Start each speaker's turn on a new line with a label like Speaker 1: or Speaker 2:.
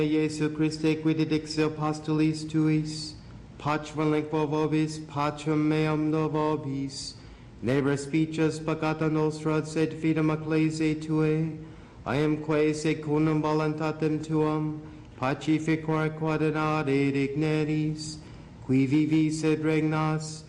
Speaker 1: Jesu Christe quididixio postulis tuis, pacem lingua vobis, pacem meam no vobis, ne speeches peccata nostra, sed fidem ecclesiae Tuae, iamque secundum voluntatem Tuam, pacificor quod in ade digneris, qui vivis et regnas,